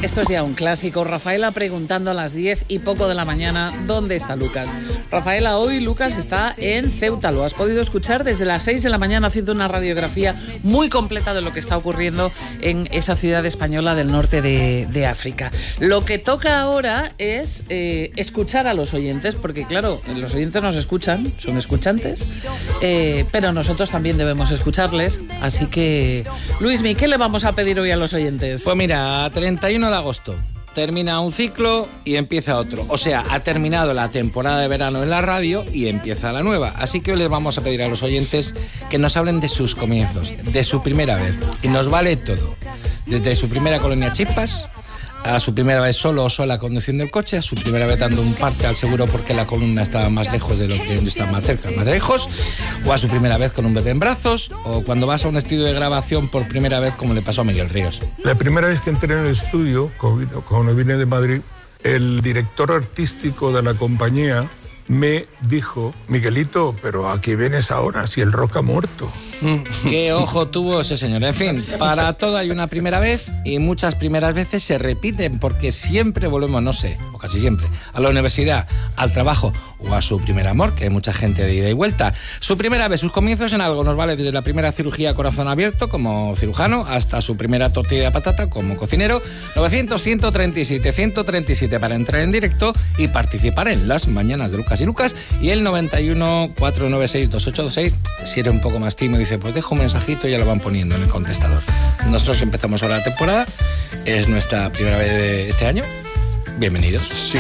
Esto es ya un clásico. Rafaela preguntando a las 10 y poco de la mañana ¿dónde está Lucas? Rafaela, hoy Lucas está en Ceuta. Lo has podido escuchar desde las 6 de la mañana haciendo una radiografía muy completa de lo que está ocurriendo en esa ciudad española del norte de África. Lo que toca ahora es escuchar a los oyentes, porque claro, los oyentes nos escuchan, son escuchantes, pero nosotros también debemos escucharles. Así que, Luismi, ¿qué le vamos a pedir hoy a los oyentes? Pues mira, 31 de agosto termina un ciclo y empieza otro. O sea, ha terminado la temporada de verano en la radio y empieza la nueva. Así que hoy les vamos a pedir a los oyentes que nos hablen de sus comienzos, de su primera vez. Y nos vale todo. Desde su primera colonia Chispas, a su primera vez solo o sola conduciendo el coche, a su primera vez dando un parte al seguro porque la columna estaba más lejos de lo que está más cerca, más lejos, o a su primera vez con un bebé en brazos, o cuando vas a un estudio de grabación por primera vez como le pasó a Miguel Ríos. La primera vez que entré en el estudio, cuando vine de Madrid, el director artístico de la compañía me dijo: Miguelito, pero ¿a qué vienes ahora si el rock ha muerto? Qué ojo tuvo ese señor. En fin, para todo hay una primera vez y muchas primeras veces se repiten porque siempre volvemos, no sé, o casi siempre, a la universidad, al trabajo o a su primer amor, que hay mucha gente de ida y vuelta. Su primera vez, sus comienzos en algo nos vale desde la primera cirugía a corazón abierto como cirujano hasta su primera tortilla de patata como cocinero. 900-137-137 para entrar en directo y participar en las mañanas de Lucas y Lucas, y el 91-496-2826 si eres un poco más tímido dice, pues dejo un mensajito y ya lo van poniendo en el contestador. Nosotros empezamos ahora la temporada, es nuestra primera vez de este año. Bienvenidos. Sí.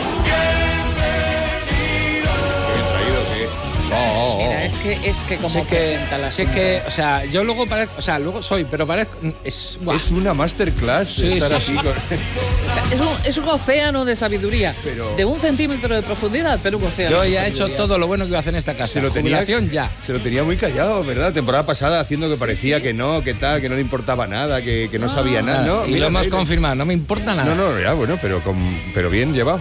Mira, es que como presenta la o sea, yo luego parezco, o sea, luego soy, pero parezco es una masterclass. Sí, estar sí, así sí. con... o sea, es un océano de sabiduría, de 1 centímetro de profundidad, pero un océano. Yo de ya he sabiduría. hecho todo lo bueno que iba a hacer en esta casa. Se lo tenía muy callado, ¿verdad? La temporada pasada haciendo que parecía que no, que tal, que no le importaba nada, que no sabía nada, ¿no? Y lo hemos confirmado, no me importa nada. No, ya, bueno, pero bien llevado.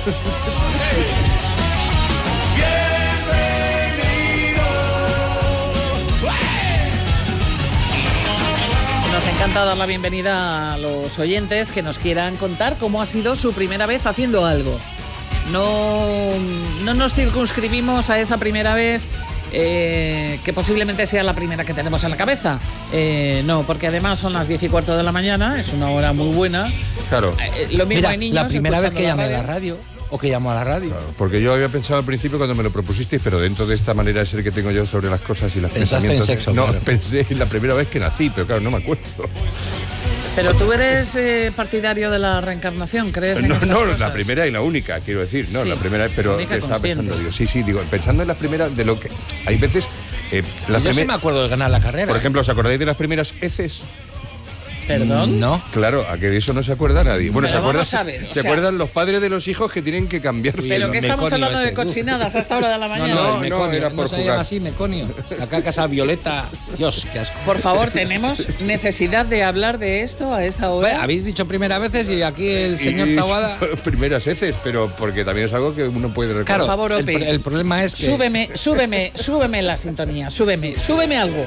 Nos encanta dar la bienvenida a los oyentes que nos quieran contar cómo ha sido su primera vez haciendo algo. No nos circunscribimos a esa primera vez que posiblemente sea la primera que tenemos en la cabeza. No, porque además son las 10:15 de la mañana, es una hora muy buena. Claro. Lo mismo Mira, hay niños la primera vez que llamé a la radio. o que llamó a la radio. Claro, porque yo había pensado al principio cuando me lo propusisteis, pero dentro de esta manera de ser que tengo yo sobre las cosas y los pensamientos... en sexo, no, claro. Pensé en la primera vez que nací, pero claro, no me acuerdo. Pero tú eres partidario de la reencarnación, ¿crees en estas No, cosas? la primera y la única, quiero decir. No, Sí, la primera, pero única estaba consciente. pensando, digo, sí, digo, pensando en las primeras de lo que... Hay veces... Yo sí me acuerdo de ganar la carrera. Por ejemplo, ¿os acordáis de las primeras heces? ¿Perdón? No. Claro, a que de eso no se acuerda nadie. Bueno, Pero ¿se acuerdan? vamos a ver, ¿Se acuerdan los padres de los hijos que tienen que cambiarse? Pero que estamos meconio hablando de ese. cochinadas a esta hora de la mañana. No, el meconio, era por se jugar. llama así, meconio. Acá casa Violeta. Dios, qué asco. Por favor, tenemos necesidad de hablar de esto a esta hora. Bueno, habéis dicho primeras veces y aquí el señor Y- Taboada... primeras heces, pero porque también es algo que uno puede recordar. Claro, Por favor, Ope. el problema es que... Súbeme la sintonía, súbeme algo.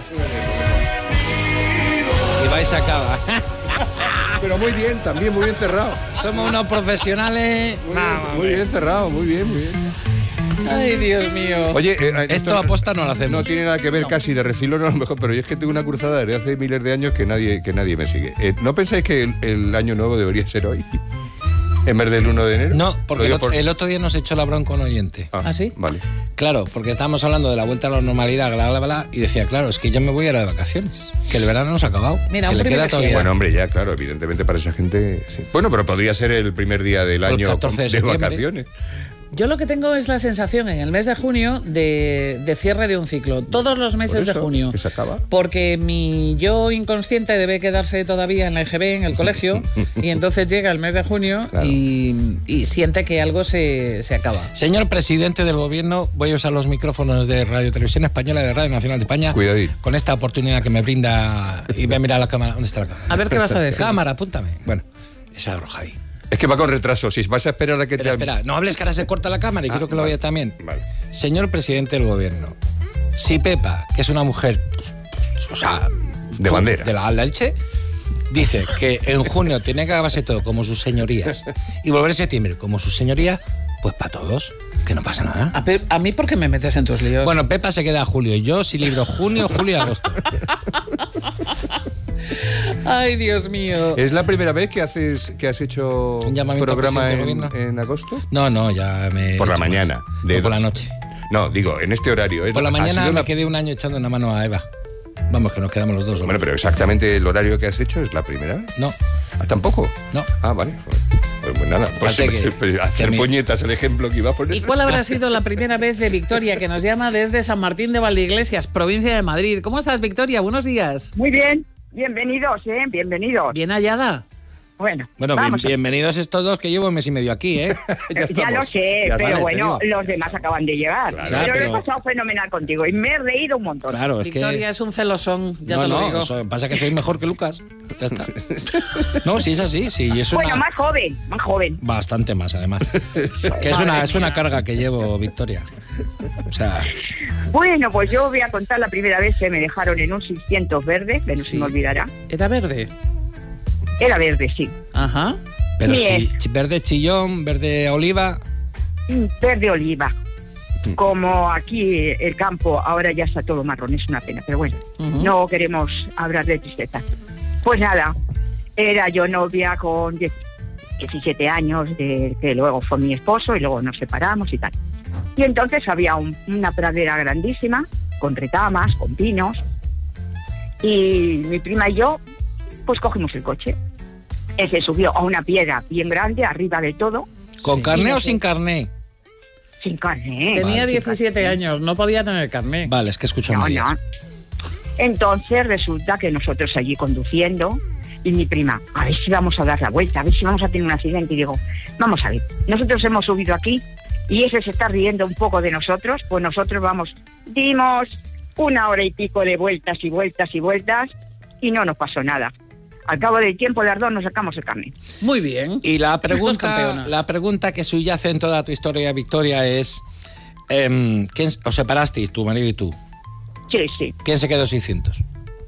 Y vais a acabar. Pero muy bien, también muy bien cerrado. Somos unos profesionales... Muy bien cerrado, muy bien. Ay, Dios mío. Oye, Esto aposta no lo hacemos. No tiene nada que ver casi de refilón a lo mejor, pero yo es que tengo una cruzada desde hace miles de años que nadie me sigue. ¿No pensáis que el año nuevo debería ser hoy? ¿En vez del 1 de enero? No, porque Lo digo el otro día nos echó la bronca un oyente. ¿Ah, sí? Vale. Claro, porque estábamos hablando de la vuelta a la normalidad, y decía, claro, es que yo me voy a ir de vacaciones, que el verano no se ha acabado. Mira, que un le queda privilegio. todavía. Bueno, hombre, ya, claro, evidentemente para esa gente... Sí. Bueno, pero podría ser el primer día del El año 14 de de septiembre. vacaciones. Yo lo que tengo es la sensación en el mes de junio de cierre de un ciclo. Todos los meses Por eso, de junio. que se acaba. Porque mi yo inconsciente debe quedarse todavía en la EGB, en el colegio, y entonces llega el mes de junio Claro. y siente que algo se acaba. Señor presidente del gobierno, voy a usar los micrófonos de Radio Televisión Española y de Radio Nacional de España. Cuidadito. Con esta oportunidad que me brinda. Y voy a mirar la cámara. ¿Dónde está la cámara? A ver qué vas a decir. Cámara, apúntame. Bueno, esa roja ahí. Es que va con retraso. Si vas a esperar a que Espera, no hables que ahora se corta la cámara y quiero que lo vale. vea también. Vale. Señor presidente del gobierno, si Pepa, que es una mujer, o sea, De bandera. de la Leche, dice que en junio tiene que acabarse todo como sus señorías y volver en septiembre como sus señorías, pues para todos, que no pasa nada. A mí, ¿por qué me metes en tus líos? Bueno, Pepa se queda a julio, yo sí libro junio, julio y agosto. Ay, Dios mío. ¿Es la primera vez que has hecho Un llamamiento programa al presidente del en agosto? No, ya me... Por la mañana. O por la noche. No, digo, en este horario. Por la Ha mañana sido me la- quedé un año echando una mano a Eva. Vamos, que nos quedamos los dos. Bueno, pero exactamente el horario que has hecho es la primera vez. No, ¿Ah, tampoco? no. Ah, vale. Pues nada, pues Espérate que hacer termine. puñetas el ejemplo que iba a poner. ¿Y cuál habrá sido la primera vez de Victoria, que nos llama desde San Martín de Valdeiglesias, provincia de Madrid? ¿Cómo estás, Victoria? Buenos días. Muy bien, bienvenidos, bienvenidos. Bien hallada. Bueno, Bueno, vamos a- bienvenidos estos dos que llevo un mes y medio aquí, ¿eh? ya lo sé, Ya pero está, bueno, te digo. los demás acaban de llegar. Claro, pero lo pero- he pasado fenomenal contigo y me he reído un montón. Claro, es Victoria que... es un celosón, ya no, te lo digo. eso pasa que soy mejor que Lucas. Ya está. No, sí es así, sí. Y es una... Bueno, más joven. Bastante más, además. Que es una carga que llevo, Victoria. O sea, Bueno, pues yo voy a contar la primera vez que me dejaron en un 600 verde, que no Sí. se me olvidará. ¿Era verde? Era verde, sí. Ajá. pero Bien. verde chillón, verde oliva. Verde oliva. Como aquí el campo ahora ya está todo marrón, es una pena, pero bueno, Ujú. no queremos hablar de tristeza. Pues nada, era yo novia con 17 años, que luego fue mi esposo y luego nos separamos y tal. Y entonces había una pradera grandísima, con retamas, con pinos, y mi prima y yo, pues cogimos el coche. Él se subió a una piedra bien grande, arriba de todo, ¿Con Sí. carné o Sí. sin carné? sin carne. Tenía Vale. 17 años, no podía tener carné. Vale, es que escucho No, medias. no. Entonces resulta que nosotros allí conduciendo y mi prima, a ver si vamos a dar la vuelta, a ver si vamos a tener un accidente. Y digo, vamos a ver, nosotros hemos subido aquí y ese se está riendo un poco de nosotros, pues nosotros dimos 1 hora y pico de vueltas y vueltas y vueltas y no nos pasó nada. Al cabo del tiempo las dos nos sacamos el carnet. Muy bien. Y la Dos pregunta, campeonas. la pregunta que subyace en toda tu historia, Victoria, es... ¿quién os separasteis, tu marido y tú? Sí, sí. ¿Quién se quedó 600?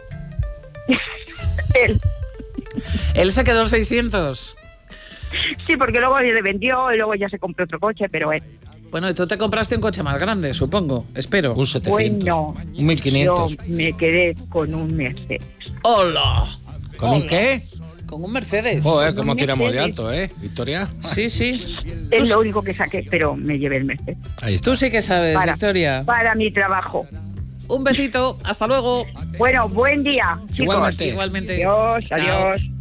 Él. Él se quedó 600. Sí, porque luego le vendió y luego ya se compró otro coche, pero él. Bueno, y tú te compraste un coche más grande, supongo. Espero. Un 700. Bueno, un 1500. yo me quedé con un Mercedes. ¡Hola! ¿Con un Hola. qué? Con un Mercedes. Joder, Con cómo un tiramos de Mercedes. alto, Victoria? Sí, sí. Es lo único que saqué, pero me llevé el Mercedes. Ahí está. Tú sí que sabes, Victoria. Para mi trabajo. Un besito. Hasta luego. Bueno, buen día, chicos. Igualmente. Igualmente. Adiós, Chao. adiós.